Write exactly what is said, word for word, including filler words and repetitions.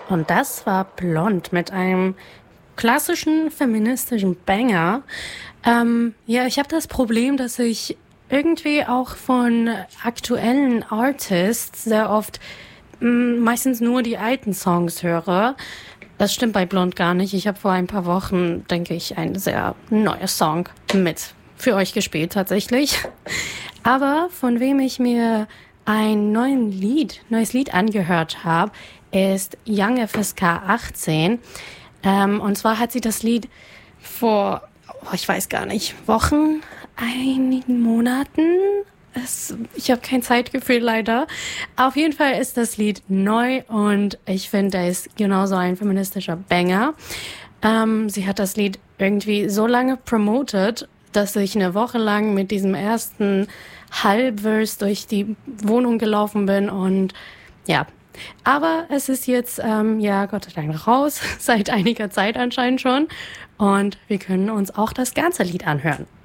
Und das war Blond mit einem klassischen feministischen Banger. Ähm, ja, ich habe das Problem, dass ich irgendwie auch von aktuellen Artists sehr oft mh, meistens nur die alten Songs höre. Das stimmt bei Blond gar nicht. Ich habe vor ein paar Wochen, denke ich, ein sehr neuer Song mit für euch gespielt tatsächlich. Aber von wem ich mir ein neuen Lied, neues Lied angehört habe, ist Young F S K achtzehn. Ähm, und zwar hat sie das Lied vor, oh, ich weiß gar nicht, Wochen, einigen Monaten. Es, ich habe kein Zeitgefühl leider. Auf jeden Fall ist das Lied neu und ich finde, er ist genauso ein feministischer Banger. Ähm, sie hat das Lied irgendwie so lange promoted, dass ich eine Woche lang mit diesem ersten Halbverse durch die Wohnung gelaufen bin und ja. Aber es ist jetzt, ähm, ja, Gott sei Dank raus, seit einiger Zeit anscheinend schon. Und wir können uns auch das ganze Lied anhören.